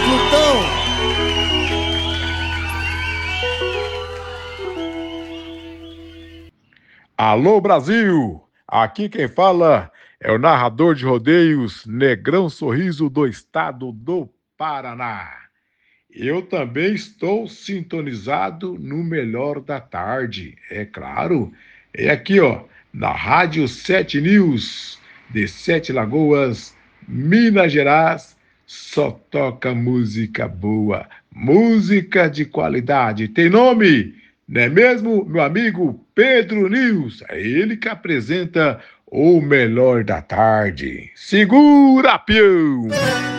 Plutão. Alô, Brasil! Aqui quem fala é o narrador de rodeios Negrão Sorriso do estado do Paraná. Eu também estou sintonizado no Melhor da Tarde, é claro. É aqui, ó, na Rádio 7 News, de Sete Lagoas, Minas Gerais. Só toca música boa, música de qualidade. Tem nome? Não é mesmo, meu amigo Pedro News? É ele que apresenta o Melhor da Tarde. Segura, peão!